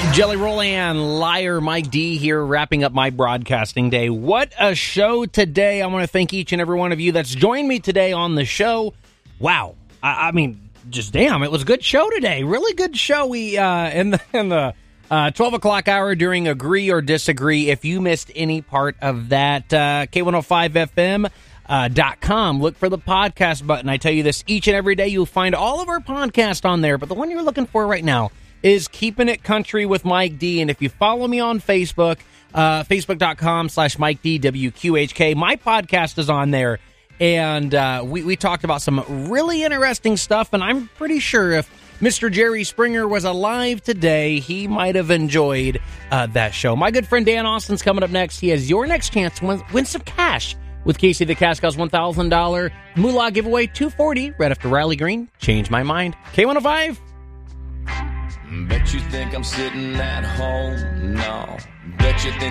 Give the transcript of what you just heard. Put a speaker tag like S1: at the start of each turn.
S1: Jelly Roll and Liar Mike D here, wrapping up my broadcasting day. What a show today. I want to thank each and every one of you that's joined me today on the show. Wow. I mean, just damn, it was a good show today. Really good show. We in the 12 o'clock hour during Agree or Disagree. If you missed any part of that, K105FM.com. Look for the podcast button. I tell you this each and every day. You'll find all of our podcasts on there, but the one you're looking for right now is Keeping It Country with Mike D. And if you follow me on Facebook, Facebook.com/MikeDWQHK, my podcast is on there. And we talked about some really interesting stuff. And I'm pretty sure if Mr. Jerry Springer was alive today, he might have enjoyed that show. My good friend Dan Austin's coming up next. He has your next chance to win some cash with Casey the Cash Cow's $1,000 Moolah giveaway, $240, right after Riley Green. Change my mind. K105.
S2: Bet you think I'm sitting at home? No. Bet you think